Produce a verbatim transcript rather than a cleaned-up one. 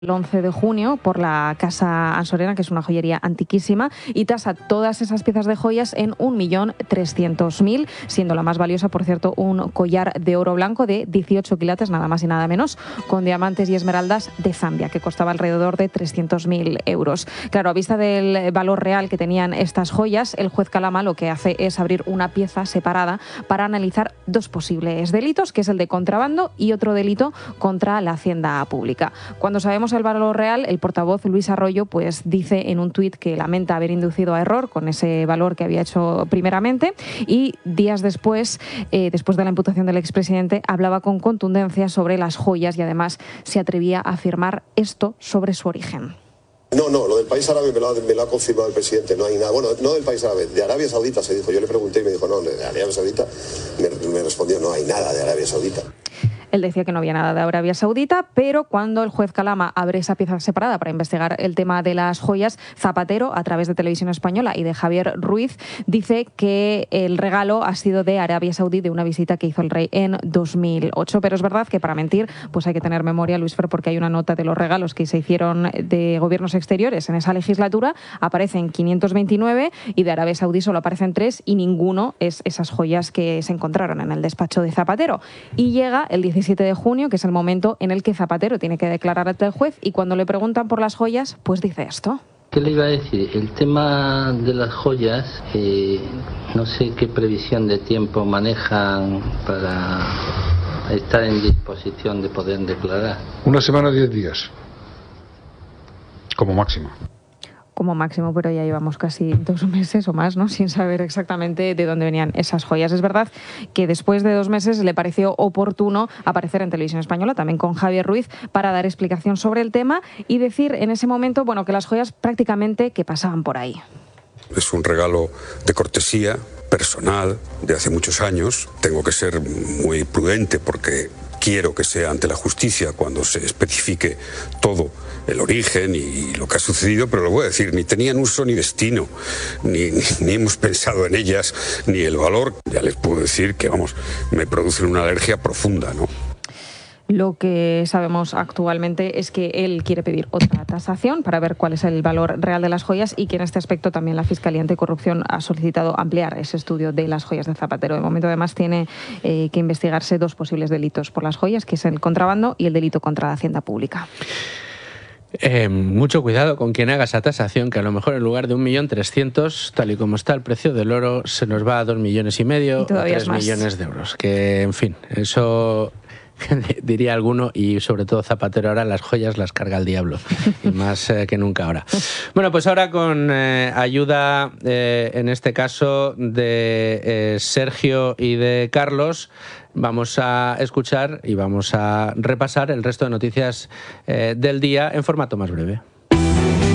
el once de junio por la Casa Ansorena, que es una joyería antiquísima, y tasa todas esas piezas de joyas en un millón trescientos mil, siendo la más valiosa, por cierto, un collar de oro blanco de dieciocho quilates, nada más y nada menos, con diamantes y esmeraldas de Zambia, que costaba alrededor de trescientos mil euros. Claro, a vista del valor real que tenían estas joyas, el juez Calama lo que hace es abrir una pieza separada para analizar dos posibles delitos, que es el de contrabando y otro delito contra la hacienda pública. Cuando sabemos el valor real, el portavoz Luis Arroyo pues dice en un tuit que lamenta haber inducido a error con ese valor que había hecho primeramente, y días después, eh, después de la imputación del expresidente, hablaba con contundencia sobre las joyas y además se atrevía a afirmar esto sobre su origen. No, no, lo del país árabe me lo, ha, me lo ha confirmado el presidente, no hay nada. Bueno, no del país árabe, de Arabia Saudita se dijo. Yo le pregunté y me dijo, no, de Arabia Saudita. Me, me respondió, no hay nada de Arabia Saudita. Él decía que no había nada de Arabia Saudita, pero cuando el juez Calama abre esa pieza separada para investigar el tema de las joyas, Zapatero, a través de Televisión Española y de Javier Ruiz, dice que el regalo ha sido de Arabia Saudí, de una visita que hizo el rey en dos mil ocho. Pero es verdad que para mentir pues hay que tener memoria, Luis Fer, porque hay una nota de los regalos que se hicieron de gobiernos exteriores en esa legislatura, aparecen quinientos veintinueve y de Arabia Saudí solo aparecen tres, y ninguno es esas joyas que se encontraron en el despacho de Zapatero. Y llega el diecisiete de junio, que es el momento en el que Zapatero tiene que declarar ante el juez, y cuando le preguntan por las joyas, pues dice esto. ¿Qué le iba a decir? El tema de las joyas, eh, no sé qué previsión de tiempo manejan para estar en disposición de poder declarar. Una semana, diez días, como máximo. Como máximo, pero ya llevamos casi dos meses o más, ¿no?, sin saber exactamente de dónde venían esas joyas. Es verdad que después de dos meses le pareció oportuno aparecer en Televisión Española, también con Javier Ruiz, para dar explicación sobre el tema y decir en ese momento, bueno, que las joyas prácticamente que pasaban por ahí. Es un regalo de cortesía personal de hace muchos años. Tengo que ser muy prudente porque quiero que sea ante la justicia cuando se especifique todo el origen y lo que ha sucedido, pero lo voy a decir, ni tenían uso ni destino, ni, ni, ni hemos pensado en ellas, ni el valor. Ya les puedo decir que, vamos, me producen una alergia profunda, ¿no? Lo que sabemos actualmente es que él quiere pedir otra tasación para ver cuál es el valor real de las joyas, y que en este aspecto también la Fiscalía Anticorrupción ha solicitado ampliar ese estudio de las joyas de Zapatero. De momento, además, tiene eh, que investigarse dos posibles delitos por las joyas, que es el contrabando y el delito contra la hacienda pública. Eh, mucho cuidado con quien haga esa tasación, que a lo mejor en lugar de un millón trescientos, tal y como está el precio del oro, se nos va a dos millones y medio o tres millones de euros. Que, en fin, eso diría alguno, y sobre todo Zapatero ahora las joyas las carga el diablo, y más eh, que nunca ahora. Bueno, pues ahora con eh, ayuda, eh, en este caso, de eh, Sergio y de Carlos, vamos a escuchar y vamos a repasar el resto de noticias eh, del día en formato más breve.